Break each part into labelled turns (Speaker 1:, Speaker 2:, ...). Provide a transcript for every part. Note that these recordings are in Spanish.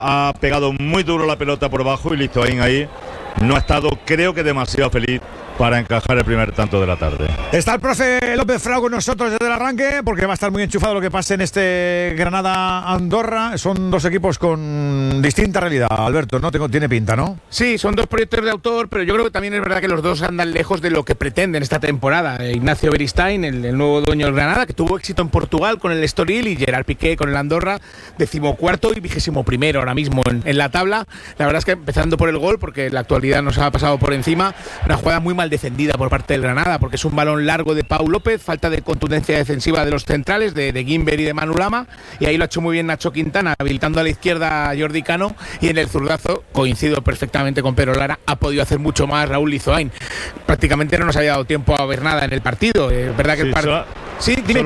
Speaker 1: ha pegado muy duro la pelota por abajo y Lizoain ahí no ha estado, creo que demasiado feliz para encajar el primer tanto de la tarde.
Speaker 2: Está el profe López Frau con nosotros desde el arranque, porque va a estar muy enchufado lo que pase en este Granada-Andorra. Son dos equipos con distinta realidad, Alberto, ¿no? Tiene pinta, ¿no?
Speaker 3: Sí, son dos proyectos de autor, pero yo creo que también es verdad que los dos andan lejos de lo que pretenden esta temporada. Ignacio Beristain, el nuevo dueño del Granada, que tuvo éxito en Portugal con el Estoril, y Gerard Piqué con el Andorra, 14º y 21º ahora mismo en la tabla. La verdad es que empezando por el gol, porque la actualidad nos ha pasado por encima, una jugada muy mal defendida por parte del Granada, porque es un balón largo de Pau López, falta de contundencia defensiva de los centrales, de Guimber y de Manu Lama, y ahí lo ha hecho muy bien Nacho Quintana, habilitando a la izquierda a Jordi Cano, y en el zurdazo, coincido perfectamente con Pedro Lara, ha podido hacer mucho más Raúl Lizoain. Prácticamente no nos había dado tiempo a ver nada en el partido. ¿Verdad que
Speaker 1: sí, dime.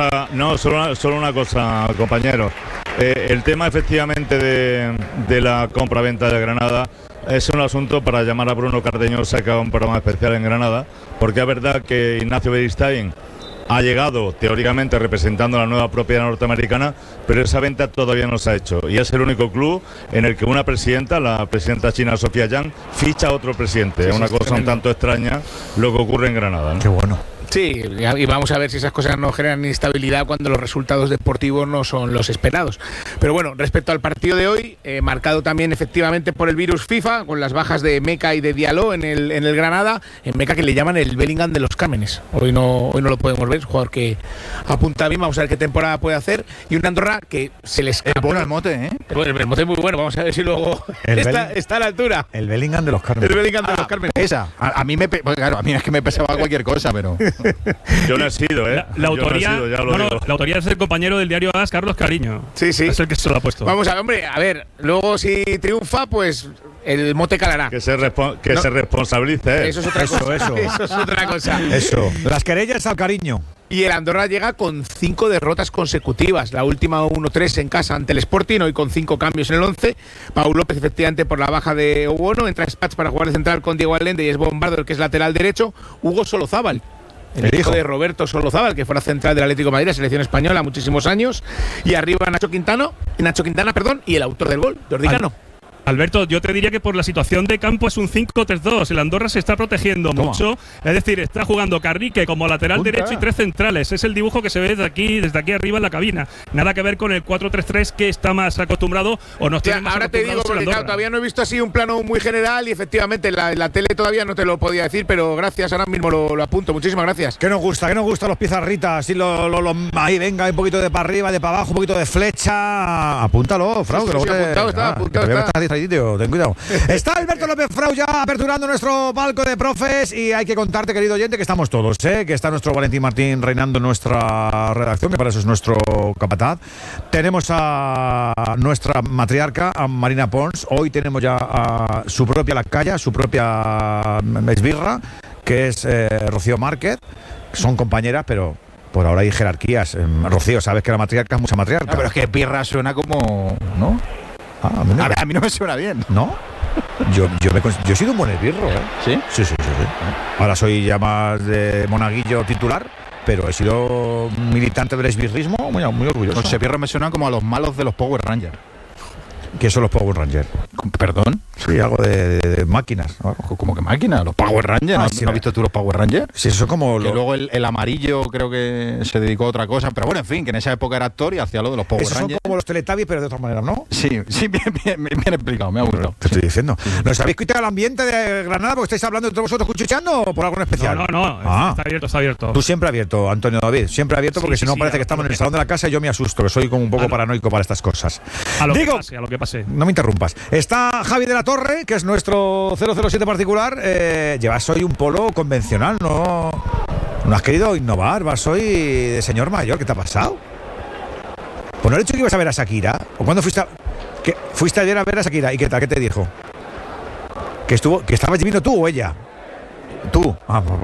Speaker 1: Solo una cosa, compañero. El tema efectivamente de la compraventa de Granada es un asunto para llamar a Bruno Cardeñosa, que haga un programa especial en Granada, porque es verdad que Ignacio Beristain ha llegado teóricamente representando a la nueva propiedad norteamericana, pero esa venta todavía no se ha hecho, y es el único club en el que una presidenta, la presidenta china Sofía Yang, ficha a otro presidente. Es una cosa un tanto extraña lo que ocurre en Granada, ¿no?
Speaker 2: Qué bueno.
Speaker 3: Sí, y vamos a ver si esas cosas no generan inestabilidad cuando los resultados deportivos no son los esperados. Pero bueno, respecto al partido de hoy, marcado también efectivamente por el virus FIFA, con las bajas de Meca y de Diallo en el Granada, en Meca que le llaman el Bellingham de los Cármenes. Hoy no lo podemos ver, es un jugador que apunta bien, vamos a ver qué temporada puede hacer, y un Andorra que se les escapó.
Speaker 2: Bueno el mote, ¿eh?
Speaker 3: El mote es muy bueno, vamos a ver si luego está a la altura.
Speaker 2: El Bellingham de los Cármenes.
Speaker 3: El Bellingham de los Cármenes.
Speaker 4: Esa, a mí claro, a mí es que me pesaba cualquier cosa, pero...
Speaker 1: Yo no he sido,
Speaker 5: La autoría, la autoría es el compañero del diario AS, Carlos Cariño.
Speaker 3: Sí.
Speaker 5: Es el que se lo ha puesto.
Speaker 3: Vamos a ver, hombre, luego si triunfa, pues el mote calará.
Speaker 1: Que se responsabilice.
Speaker 3: Eso es otra cosa. Eso es otra cosa.
Speaker 2: Eso. Las querellas al cariño.
Speaker 3: Y el Andorra llega con 5 derrotas consecutivas. La última 1-3 en casa ante el Sporting, hoy con 5 cambios en el 11. Pau López, efectivamente, por la baja de Obono. Entra Spats para jugar de central con Diego Allende y es Bombardo, el que es lateral derecho. Hugo Solozábal, el hijo de Roberto Solozábal, que fuera central del Atlético de Madrid, selección española, muchísimos años. Y arriba Nacho Quintana, y el autor del gol, Jordi Cano.
Speaker 5: Alberto, yo te diría que por la situación de campo es un 5-3-2. El Andorra se está protegiendo mucho. Es decir, está jugando Carrique como lateral derecho y 3 centrales. Es el dibujo que se ve desde aquí arriba en la cabina. Nada que ver con el 4-3-3 que está más acostumbrado o nos tiene más
Speaker 3: ahora te digo, porque claro, todavía no he visto así un plano muy general y efectivamente la tele todavía no te lo podía decir, pero gracias, ahora mismo lo apunto. Muchísimas gracias.
Speaker 2: ¿Qué nos gusta los pizarritas? Y ahí venga, un poquito de para arriba, de para abajo, un poquito de flecha. Apúntalo, Frau.
Speaker 3: Sí, apuntado.
Speaker 2: Ten cuidado. Está Alberto López Frau ya aperturando nuestro palco de profes, y hay que contarte, querido oyente, que estamos todos, que está nuestro Valentín Martín reinando en nuestra redacción, que para eso es nuestro capataz. Tenemos a nuestra matriarca, a Marina Pons. Hoy tenemos ya a su propia lacaya, su propia esbirra, que es Rocío Márquez. Son compañeras, pero por ahora hay jerarquías. Rocío, sabes que la matriarca es mucha matriarca.
Speaker 4: Pero es que birra suena como... ¿no? A mí no me suena bien.
Speaker 2: ¿No? Yo he sido un buen esbirro, ¿eh?
Speaker 4: ¿Sí?
Speaker 2: Sí. Ahora soy ya más de monaguillo titular, pero he sido militante del esbirrismo, muy orgulloso.
Speaker 4: Los esbirros me suenan como a los malos de los Power Rangers.
Speaker 2: ¿Qué son los Power Rangers?
Speaker 4: ¿Perdón?
Speaker 2: Sí, algo de máquinas, ¿no?
Speaker 4: ¿Cómo que máquinas? ¿Los Power Rangers? ¿No has visto tú los Power Rangers?
Speaker 2: Sí, eso como...
Speaker 4: Que luego el amarillo creo que se dedicó a otra cosa. Pero bueno, en fin, que en esa época era actor y hacía lo de los Power
Speaker 2: Rangers. Son como los Teletubbies, pero de otra manera, ¿no?
Speaker 4: Sí, bien explicado, me ha gustado.
Speaker 2: Te estoy diciendo. ¿Nos habéis quitado el ambiente de Granada porque estáis hablando entre vosotros cuchicheando o por algo en especial?
Speaker 5: No, está abierto.
Speaker 2: Tú siempre abierto, Antonio David, siempre abierto, porque si no parece que estamos en el salón de la casa y yo me asusto, que soy como un poco paranoico para estas cosas.
Speaker 5: A lo que pase.
Speaker 2: No me interrumpas. Está Javi de la Torre, que es nuestro 007 particular. Llevas hoy un polo convencional, ¿no? No has querido innovar, vas hoy de señor mayor. ¿Qué te ha pasado? Pues no he dicho que ibas a ver a Shakira. ¿O cuándo fuiste ayer a ver a Shakira? ¿Y qué tal? ¿Qué te dijo? ¿Que estabas viviendo tú o ella? Tú.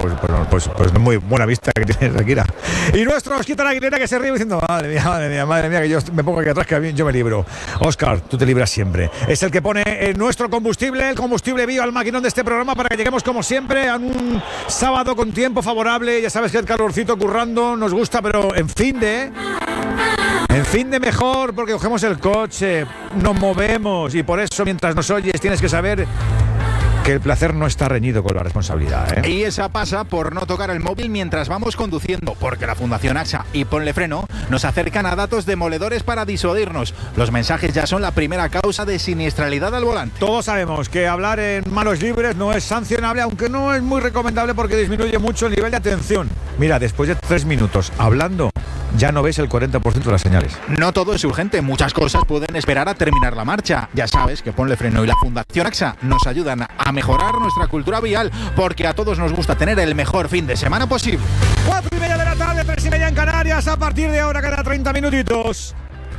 Speaker 2: Pues muy buena vista que tienes, Shakira. Y nuestro Osquita la Aguilera, que se ríe diciendo: madre mía, que yo me pongo aquí atrás, que yo me libro. Óscar, tú te libras siempre. Es el que pone nuestro combustible, el combustible bio al maquinón de este programa, para que lleguemos como siempre a un sábado con tiempo favorable. Ya sabes que el calorcito currando nos gusta, pero en fin de... En fin de mejor, porque cogemos el coche, nos movemos y por eso mientras nos oyes tienes que saber que el placer no está reñido con la responsabilidad, ¿eh?
Speaker 4: Y esa pasa por no tocar el móvil mientras vamos conduciendo, porque la Fundación AXA y Ponle Freno nos acercan a datos demoledores para disuadirnos. Los mensajes ya son la primera causa de siniestralidad al volante.
Speaker 2: Todos sabemos que hablar en manos libres no es sancionable, aunque no es muy recomendable porque disminuye mucho el nivel de atención. Mira, después de 3 minutos hablando, ya no ves el 40% de las señales.
Speaker 4: No todo es urgente, muchas cosas pueden esperar a terminar la marcha. Ya sabes que Ponle Freno y la Fundación AXA nos ayudan a mejorar nuestra cultura vial, porque a todos nos gusta tener el mejor fin de semana posible.
Speaker 2: 4:30 de la tarde, 3:30 en Canarias. A partir de ahora quedan 30 minutitos.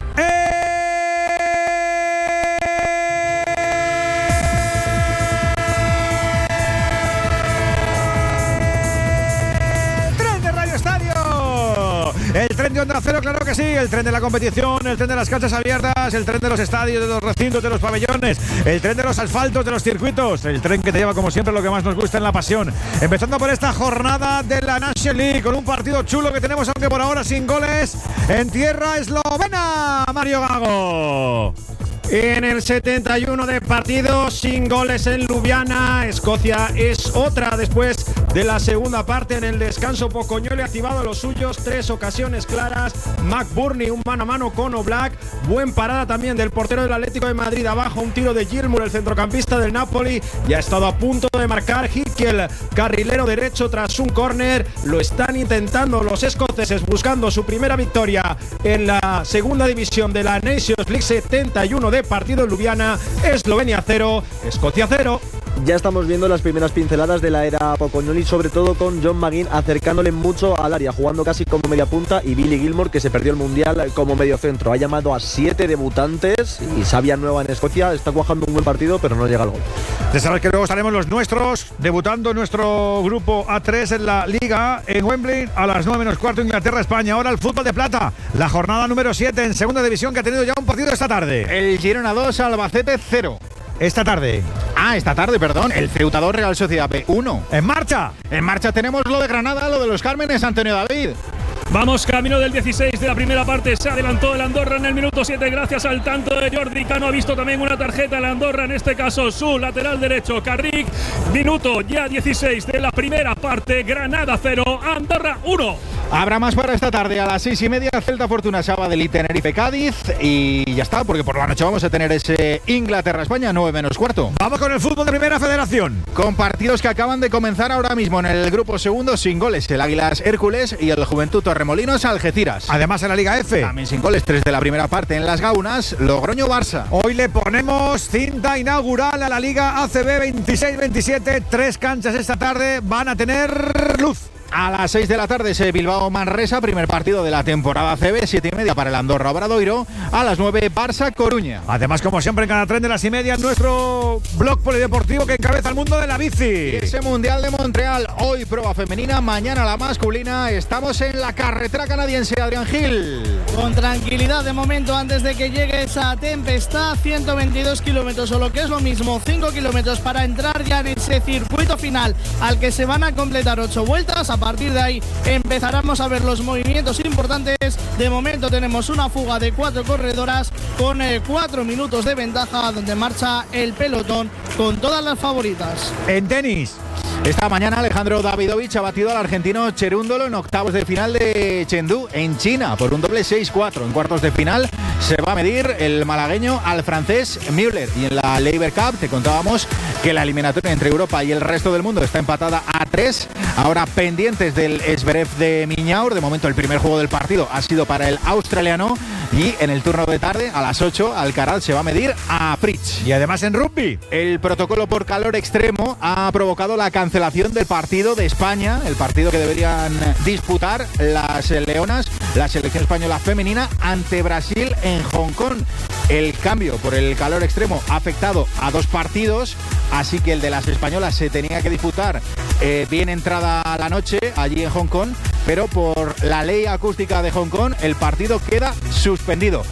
Speaker 2: El tren de Onda Cero, claro que sí. El tren de la competición, el tren de las canchas abiertas, el tren de los estadios, de los recintos, de los pabellones, el tren de los asfaltos, de los circuitos, el tren que te lleva como siempre lo que más nos gusta en la pasión. Empezando por esta jornada de la National League con un partido chulo que tenemos, aunque por ahora sin goles, en tierra eslovena. Mario Gago.
Speaker 6: En el 71 de partido, sin goles en Ljubljana. Escocia es otra después de la segunda parte. En el descanso, Pocoñoli ha activado los suyos, 3 ocasiones claras. McBurney, un mano a mano con Oblak. Buen parada también del portero del Atlético de Madrid. Abajo un tiro de Gilmour, el centrocampista del Napoli. Ya ha estado a punto de marcar Hickey, el carrilero derecho, tras un córner. Lo están intentando los escoceses, buscando su primera victoria en la segunda división de la Nations League. 71 de partido en Ljubljana. Eslovenia 0, Escocia 0.
Speaker 7: Ya estamos viendo las primeras pinceladas de la era Pocoñoli, sobre todo con John McGinn acercándole mucho al área, jugando casi como media punta, y Billy Gilmour, que se perdió el Mundial como medio centro. Ha llamado a 7 debutantes y Sabia nueva en Escocia. Está cuajando un buen partido, pero no llega al gol.
Speaker 2: Ya sabes que luego estaremos los nuestros debutando en nuestro grupo A3 en la Liga en Wembley a las 9:15, Inglaterra-España. Ahora el fútbol de plata, la jornada número 7 en segunda división, que ha tenido ya un partido esta tarde.
Speaker 4: El Girona 2, Albacete 0.
Speaker 2: Esta tarde.
Speaker 4: Esta tarde, perdón. El Ceuta 2, Real Sociedad B 1.
Speaker 2: ¡En marcha!
Speaker 4: En marcha tenemos lo de Granada, lo de los Cármenes, Antonio David.
Speaker 5: Vamos camino del 16 de la primera parte. Se adelantó el Andorra en el minuto 7 gracias al tanto de Jordi Cano. Ha visto también una tarjeta el Andorra, en este caso su lateral derecho, Carrick. Minuto ya 16 de la primera parte. Granada 0, Andorra 1.
Speaker 4: Habrá más para esta tarde a las 6:30. Celta, Fortuna, Sabadell y Tenerife, Cádiz. Y ya está, porque por la noche vamos a tener ese Inglaterra-España 9:15.
Speaker 2: Vamos con el fútbol de Primera Federación.
Speaker 4: Con partidos que acaban de comenzar ahora mismo en el grupo segundo sin goles. El Águilas Hércules y el Juventud Torremolinos Algeciras.
Speaker 2: Además en la Liga F.
Speaker 4: También sin goles, 3 de la primera parte en las Gaunas. Logroño-Barça.
Speaker 2: Hoy le ponemos cinta inaugural a la Liga ACB 26-27. 3 canchas esta tarde van a tener luz.
Speaker 4: A las 6 de la tarde ese Bilbao-Manresa, primer partido de la temporada CB, 7:30 para el Andorra-Obradoiro. A las 9, Barça-Coruña.
Speaker 2: Además, como siempre, en cada tren de las 6:30, nuestro blog polideportivo que encabeza el mundo de la bici.
Speaker 4: Y ese Mundial de Montreal, hoy prueba femenina, mañana la masculina. Estamos en la carretera canadiense, Adrián Gil.
Speaker 8: Con tranquilidad de momento antes de que llegue esa tempestad, 122 kilómetros o lo que es lo mismo, 5 kilómetros para entrar ya en ese circuito final al que se van a completar 8 vueltas. A partir de ahí empezaremos a ver los movimientos importantes. De momento tenemos una fuga de 4 corredoras con 4 minutos de ventaja, donde marcha el pelotón con todas las favoritas.
Speaker 2: En tenis,
Speaker 4: esta mañana Alejandro Davidovich ha batido al argentino Cherúndolo en octavos de final de Chengdu, en China, por un doble 6-4. En cuartos de final se va a medir el malagueño al francés Müller. Y en la Laver Cup te contábamos que la eliminatoria entre Europa y el resto del mundo está empatada a 3. Ahora pendientes del Zverev de Miñaur. De momento el primer juego del partido ha sido para el australiano. Y en el turno de tarde, a las 8, Alcaraz se va a medir a Fritz.
Speaker 2: Y además en rugby,
Speaker 4: el protocolo por calor extremo ha provocado la cancelación del partido de España, el partido que deberían disputar las leonas, la selección española femenina, ante Brasil en Hong Kong. El cambio por el calor extremo ha afectado a 2 partidos, así que el de las españolas se tenía que disputar bien entrada la noche allí en Hong Kong, pero por la ley acústica de Hong Kong el partido queda suspendido.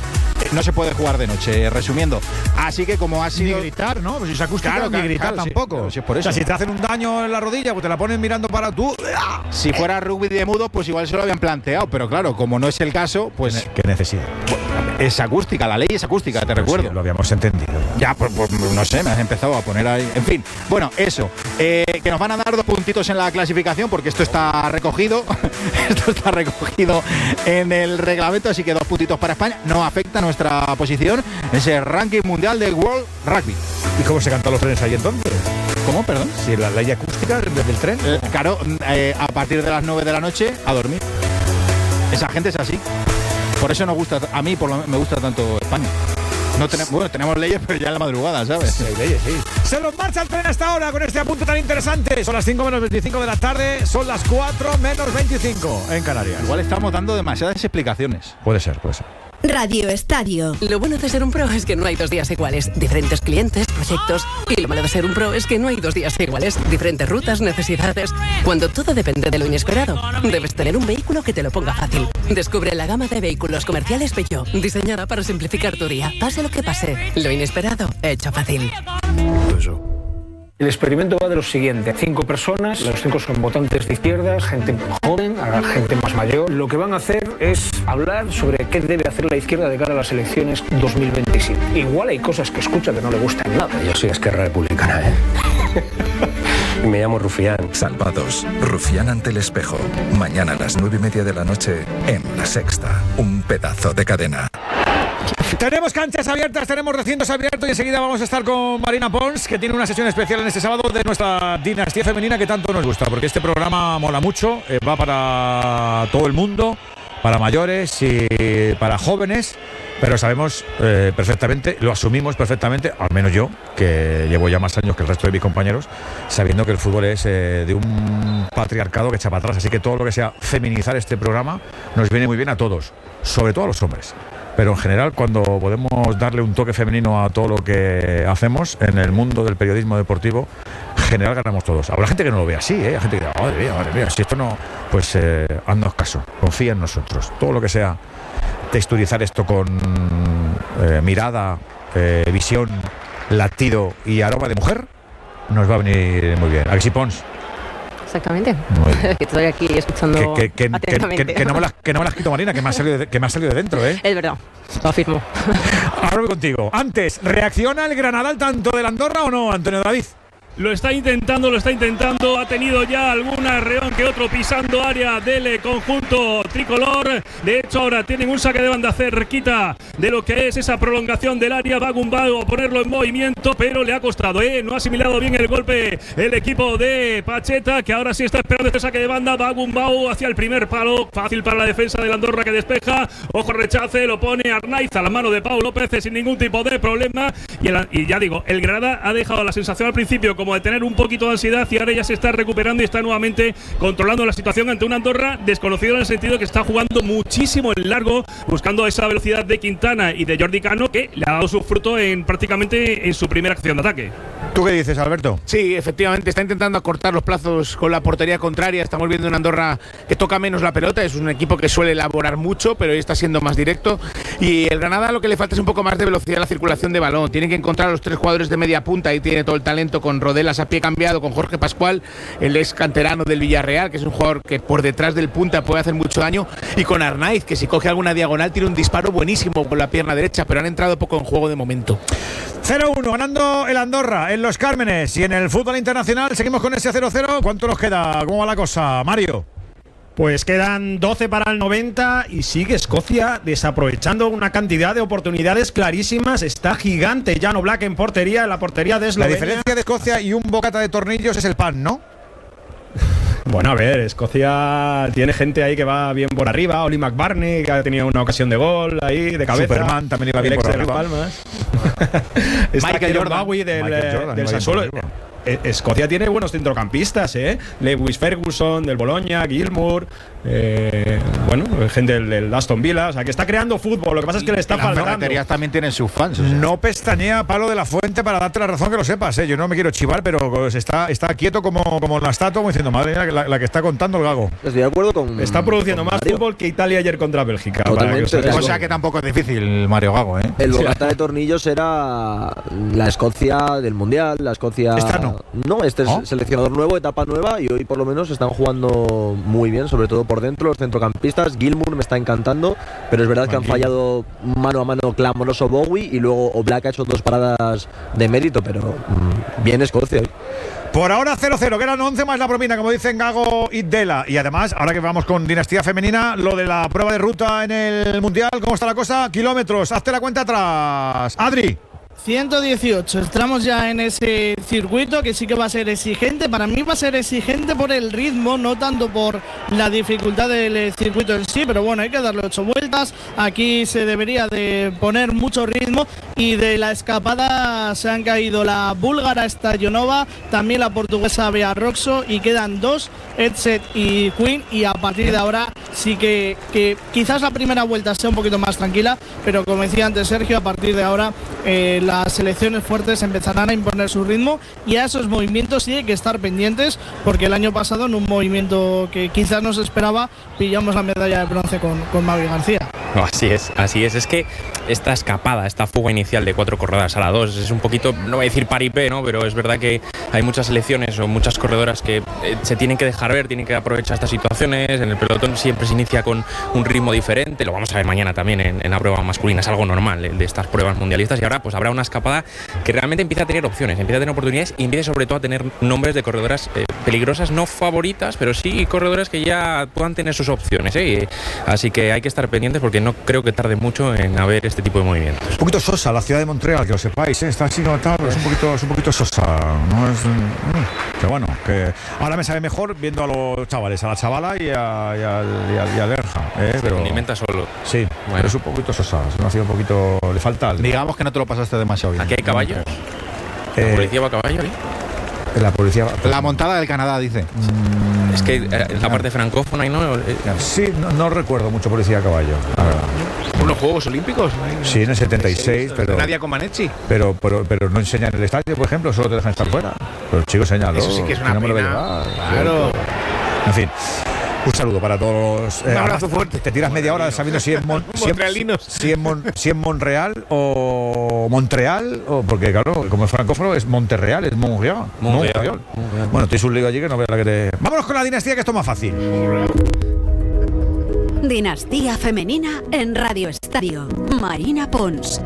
Speaker 4: no se puede jugar de noche, resumiendo. Así que como ha sido...
Speaker 2: Ni gritar, ¿no? Pues si se acústica,
Speaker 4: Claro,
Speaker 2: ni gritar
Speaker 4: claro, sí.
Speaker 2: tampoco.
Speaker 4: Claro, sí, es por eso.
Speaker 2: O sea, si te hacen un daño en la rodilla, pues te la ponen mirando para tú.
Speaker 4: Si fuera rugby de mudo, pues igual se lo habían planteado, pero claro, como no es el caso, pues
Speaker 2: ¿Qué necesidad?
Speaker 4: es acústica, la ley es acústica, te recuerdo.
Speaker 2: Sí, lo habíamos entendido.
Speaker 4: Ya, pues no sé, me has empezado a poner ahí. En fin, bueno, eso. Que nos van a dar 2 puntitos en la clasificación porque esto está recogido. Esto está recogido en el reglamento, así que 2 puntitos para España. No afecta nuestra posición en ese ranking mundial del World Rugby.
Speaker 2: ¿Y cómo se cantan los trenes ahí entonces?
Speaker 4: ¿Cómo? Perdón.
Speaker 2: Si la ley acústica desde el tren.
Speaker 4: Claro, a partir de las 9 de la noche a dormir. Esa gente es así. Por eso nos gusta, a mí me gusta tanto España. No tenemos, bueno, tenemos leyes, pero ya en la madrugada, ¿sabes?
Speaker 2: Sí, hay leyes, sí. Se nos marcha el tren hasta ahora con este apunte tan interesante. Son las 5 menos 25 de la tarde, son las 4 menos 25 en Canarias.
Speaker 4: Igual estamos dando demasiadas explicaciones.
Speaker 2: Puede ser, puede ser.
Speaker 9: Radio Estadio.
Speaker 10: Lo bueno de ser un pro es que no hay 2 días iguales. Diferentes clientes, proyectos. Y lo malo de ser un pro es que no hay 2 días iguales. Diferentes rutas, necesidades. Cuando todo depende de lo inesperado, debes tener un vehículo que te lo ponga fácil. Descubre la gama de vehículos comerciales Peugeot, diseñada para simplificar tu día. Pase lo que pase, lo inesperado, hecho fácil.
Speaker 11: El experimento va de lo siguiente: 5 personas, los 5 son votantes de izquierdas, gente joven, gente más mayor. Lo que van a hacer es hablar sobre qué debe hacer la izquierda de cara a las elecciones 2027. Igual hay cosas que escucha que no le gustan nada.
Speaker 12: Yo soy Esquerra Republicana, ¿eh? Y me llamo Rufián.
Speaker 13: Salvados. Rufián ante el espejo. Mañana a las 9:30 de la noche en La Sexta. Un pedazo de cadena.
Speaker 2: Tenemos canchas abiertas, tenemos recintos abiertos y enseguida vamos a estar con Marina Pons, que tiene una sesión especial en este sábado de nuestra dinastía femenina que tanto nos gusta, porque este programa mola mucho, va para todo el mundo, para mayores y para jóvenes, pero sabemos perfectamente, lo asumimos perfectamente, al menos yo, que llevo ya más años que el resto de mis compañeros, sabiendo que el fútbol es de un patriarcado que echa para atrás, así que todo lo que sea feminizar este programa nos viene muy bien a todos, sobre todo a los hombres. Pero en general, cuando podemos darle un toque femenino a todo lo que hacemos en el mundo del periodismo deportivo, en general ganamos todos. Habrá gente que no lo ve así, ¿eh? Hay gente que dice, madre mía, si esto no, pues haznos caso, confía en nosotros. Todo lo que sea texturizar esto con mirada, visión, latido y aroma de mujer, nos va a venir muy bien. ¿A que sí, Pons?
Speaker 14: Exactamente. Que estoy aquí escuchando atentamente.
Speaker 2: Que no me las quito, Marina, que me ha salido de dentro, ¿eh?
Speaker 14: Es verdad, lo afirmo.
Speaker 2: Ahora voy contigo. Antes, ¿reacciona el Granada al tanto del Andorra o no, Antonio David?
Speaker 5: Lo está intentando, ha tenido ya algún arreón que otro pisando área del conjunto tricolor. De hecho, ahora tienen un saque de banda cerquita de lo que es esa prolongación del área. Va Gumbau a ponerlo en movimiento, pero le ha costado, no ha asimilado bien el golpe el equipo de Pacheta, que ahora sí está esperando este saque de banda. Va Gumbau hacia el primer palo, fácil para la defensa del Andorra, que despeja. Ojo, rechace, lo pone Arnaiz a la mano de Pau López sin ningún tipo de problema. Y ya digo, el Granada ha dejado la sensación al principio como de tener un poquito de ansiedad y ahora ya se está recuperando y está nuevamente controlando la situación ante un Andorra desconocido en el sentido que está jugando muchísimo en largo, buscando esa velocidad de Quintana y de Jordi Cano, que le ha dado su fruto prácticamente en su primera acción de ataque.
Speaker 2: ¿Tú qué dices, Alberto?
Speaker 3: Sí, efectivamente, está intentando acortar los plazos con la portería contraria. Estamos viendo un Andorra que toca menos la pelota, es un equipo que suele elaborar mucho, pero hoy está siendo más directo. Y el Granada lo que le falta es un poco más de velocidad en la circulación de balón. Tienen que encontrar a los 3 jugadores de media punta, ahí tiene todo el talento con Rodelas a pie cambiado, con Jorge Pascual, el ex canterano del Villarreal, que es un jugador que por detrás del punta puede hacer mucho daño, y con Arnaiz, que si coge alguna diagonal tiene un disparo buenísimo con la pierna derecha, pero han entrado poco en juego de momento.
Speaker 2: 0-1 ganando el Andorra en Los Cármenes, y en el fútbol internacional seguimos con ese 0-0. ¿Cuánto nos queda? ¿Cómo va la cosa, Mario?
Speaker 6: Pues quedan 12 para el 90 y sigue Escocia desaprovechando una cantidad de oportunidades clarísimas. Está gigante Jan Oblak en portería, en la portería de Eslovenia.
Speaker 2: La diferencia de Escocia y un bocata de tornillos es el pan, ¿no?
Speaker 6: Bueno, a ver, Escocia tiene gente ahí que va bien por arriba. Oli McBarney, que ha tenido una ocasión de gol ahí, de cabeza.
Speaker 2: Superman también iba bien por arriba.
Speaker 6: Está Michael Jordan Bowie del Sassuolo. Escocia tiene buenos centrocampistas, Lewis Ferguson del Bologna, Gilmour, gente del Aston Villa, o sea que está creando fútbol. Lo que pasa es que le está faltando. Las
Speaker 4: ferreterías también tienen sus fans. O sea.
Speaker 2: No pestañea Pablo de la Fuente para darte la razón, que lo sepas, Yo no me quiero chivar, pero está quieto como una estatua, como diciendo, madre mía, la que está contando el gago.
Speaker 7: Estoy de acuerdo con.
Speaker 6: Está produciendo más fútbol que Italia ayer contra Bélgica.
Speaker 4: O sea que tampoco es difícil, Mario Gago,
Speaker 7: El bocata de tornillos era la Escocia del Mundial, la Escocia.
Speaker 2: ¿Esta no?
Speaker 7: No, este es seleccionador nuevo, etapa nueva, y hoy por lo menos están jugando muy bien, sobre todo por dentro, los centrocampistas. Gilmour me está encantando, pero es verdad que han fallado mano a mano clamoroso Bowie, y luego Oblak ha hecho 2 paradas de mérito, pero bien Escocia hoy.
Speaker 2: Por ahora 0-0, que eran 11 más la propina, como dicen Gago y Dela. Y además, ahora que vamos con dinastía femenina, lo de la prueba de ruta en el Mundial, ¿cómo está la cosa? Kilómetros, hazte la cuenta atrás. Adri.
Speaker 8: 118, estamos ya en ese circuito que sí que va a ser exigente. Para mí va a ser exigente por el ritmo, no tanto por la dificultad del circuito en sí, pero bueno, hay que darle 8 vueltas. Aquí se debería de poner mucho ritmo, y de la escapada se han caído la búlgara Stoyanova, también la portuguesa Bea Roxo, y quedan 2, Edset y Quinn, y a partir de ahora sí que quizás la primera vuelta sea un poquito más tranquila, pero como decía antes Sergio, a partir de ahora las selecciones fuertes empezarán a imponer su ritmo, y a esos movimientos sí hay que estar pendientes, porque el año pasado en un movimiento que quizás no se esperaba pillamos la medalla de bronce con Mavi García.
Speaker 9: No, así es que esta escapada, esta fuga inicial de 4 corredoras a la 2 es un poquito, no voy a decir paripé, ¿no? Pero es verdad que hay muchas selecciones o muchas corredoras que se tienen que dejar ver, tienen que aprovechar estas situaciones. En el pelotón siempre se inicia con un ritmo diferente, lo vamos a ver mañana también en la prueba masculina, es algo normal de estas pruebas mundialistas, y ahora pues habrá una escapada que realmente empieza a tener opciones, empieza a tener oportunidades, y empieza sobre todo a tener nombres de corredoras peligrosas, no favoritas, pero sí corredoras que ya puedan tener sus opciones, así que hay que estar pendientes, porque no creo que tarde mucho en haber este tipo de movimientos.
Speaker 2: Un poquito sosa la ciudad de Montreal, que lo sepáis, está así notable, es un poquito sosa, no es, pero bueno, que ahora me sabe mejor viendo a los chavales, a la chavala y a Lerja, pero
Speaker 9: alimenta solo.
Speaker 2: Sí, bueno, pero es un poquito sosa, ha sido un poquito, le falta.
Speaker 4: Digamos que no te lo pasaste demasiado bien.
Speaker 9: ¿Aquí hay caballos? ¿La policía va a caballo?
Speaker 2: La policía.
Speaker 4: La montada del Canadá, dice.
Speaker 9: Es que en la parte francófona y no.
Speaker 2: Sí, no recuerdo mucho policía a caballo.
Speaker 3: ¿Unos Juegos Olímpicos?
Speaker 2: Sí, en el 76, pero.
Speaker 3: Nadia Comaneci.
Speaker 2: Pero no enseñan el estadio, por ejemplo, solo te dejan estar fuera. Pero chicos, enséñalo.
Speaker 3: Eso sí que es una pena. Claro.
Speaker 2: En fin. Un saludo para todos.
Speaker 3: Un abrazo fuerte.
Speaker 2: Te tiras media hora sabiendo si es Monreal o Montreal, porque claro, como es francófono es Monterreal, es Montreal. Bueno, tienes un lío allí que no veas la que te. Vámonos con la dinastía, que esto es más fácil.
Speaker 15: Dinastía femenina en Radio Estadio. Marina Pons.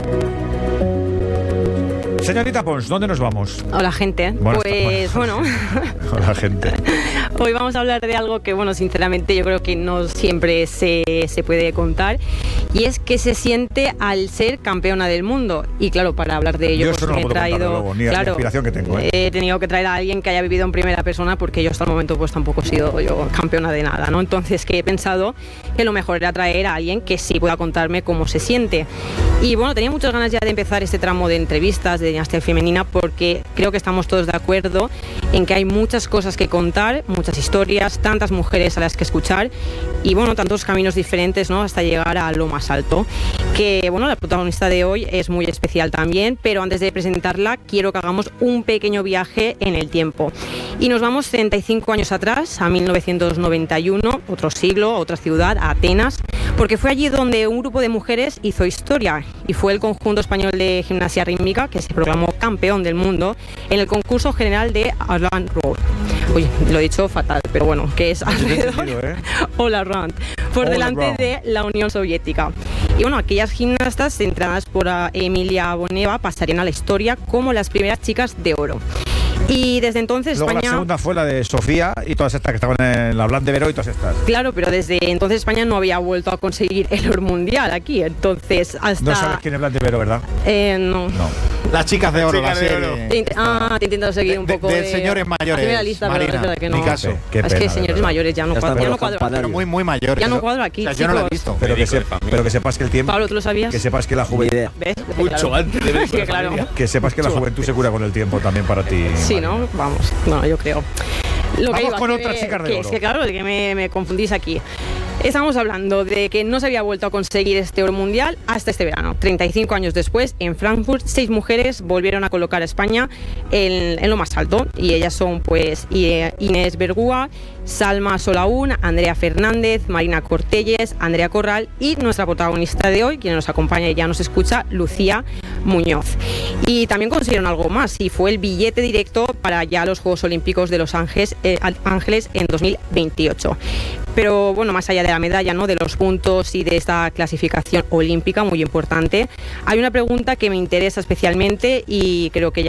Speaker 2: Señorita Pons, ¿dónde nos vamos?
Speaker 14: Hola, gente.
Speaker 2: Hola, gente.
Speaker 14: Hoy vamos a hablar de algo que, sinceramente yo creo que no siempre se puede contar, y es que se siente al ser campeona del mundo. Y claro, para hablar de ello,
Speaker 2: pues me he traído, la inspiración que tengo.
Speaker 14: He tenido que traer a alguien que haya vivido en primera persona, porque yo hasta el momento pues tampoco he sido yo campeona de nada, ¿no? Entonces que he pensado que lo mejor era traer a alguien que sí pueda contarme cómo se siente. Y tenía muchas ganas ya de empezar este tramo de entrevistas de dinastía femenina, porque creo que estamos todos de acuerdo en que hay muchas cosas que contar, muchas historias, tantas mujeres a las que escuchar, y tantos caminos diferentes, ¿no?, hasta llegar a lo más alto. Que la protagonista de hoy es muy especial también, pero antes de presentarla quiero que hagamos un pequeño viaje en el tiempo. Y nos vamos 35 años atrás, a 1991, otro siglo, otra ciudad, a Atenas, porque fue allí donde un grupo de mujeres hizo historia, y fue el conjunto español de gimnasia rítmica que se proclamó campeón del mundo en el concurso general de All-Around. Uy, lo he dicho fatal, pero que es alrededor All-Around, por delante de la Unión Soviética. Y aquellas gimnastas centradas por Emilia Boneva pasarían a la historia como las primeras chicas de oro. Y desde entonces
Speaker 2: luego
Speaker 14: España...
Speaker 2: la segunda fue la de Sofía y todas estas que estaban en la Blanc de Veró y todas estas.
Speaker 14: Claro, pero desde entonces España no había vuelto a conseguir el oro mundial aquí. Entonces hasta...
Speaker 2: No sabes quién es Blanc de Veró, ¿verdad?
Speaker 14: No.
Speaker 4: Las chicas de oro, la
Speaker 3: Chicas de
Speaker 4: serie.
Speaker 3: oro.
Speaker 8: Te intento seguir un poco
Speaker 4: de señores mayores,
Speaker 8: Primera lista, pero
Speaker 4: Marina,
Speaker 8: es verdad que no.
Speaker 4: mi caso.
Speaker 2: Qué
Speaker 8: Es
Speaker 2: pena,
Speaker 8: que
Speaker 2: de
Speaker 8: señores
Speaker 2: verdad.
Speaker 8: mayores ya no
Speaker 7: Ya
Speaker 8: cuadra.
Speaker 7: están
Speaker 8: Ya no
Speaker 7: los
Speaker 8: cuadra.
Speaker 7: campanarios.
Speaker 4: Muy, muy mayores.
Speaker 8: Ya no
Speaker 4: Eso-
Speaker 8: cuadra aquí,
Speaker 4: o sea, yo no lo he
Speaker 8: chicos.
Speaker 4: visto.
Speaker 2: Pero que sepas que el tiempo.
Speaker 8: Pablo, ¿tú lo sabías?
Speaker 2: Que sepas que la juventud.
Speaker 8: ¿Ves?
Speaker 3: Mucho
Speaker 8: Claro.
Speaker 3: antes de ver
Speaker 8: Es que claro.
Speaker 2: Que sepas que la juventud se cura con el tiempo también para ti.
Speaker 8: Sí,
Speaker 2: Marina.
Speaker 8: ¿no? Vamos. No, yo creo.
Speaker 2: Vamos con otras chicas de
Speaker 8: que
Speaker 2: oro.
Speaker 8: Es que claro, de que me confundís aquí. Estamos hablando de que no se había vuelto a conseguir este oro mundial hasta este verano. 35 años después, en Frankfurt, 6 mujeres volvieron a colocar a España en lo más alto. Y ellas son pues Inés Bergúa, Salma Solaún, Andrea Fernández, Marina Cortelles, Andrea Corral y nuestra protagonista de hoy, quien nos acompaña y ya nos escucha, Lucía Muñoz. Y también consiguieron algo más y fue el billete directo para ya los Juegos Olímpicos de Los Ángeles en 2028. Pero bueno, más allá de la medalla, ¿no?, de los puntos y de esta clasificación olímpica muy importante, hay una pregunta que me interesa especialmente y creo que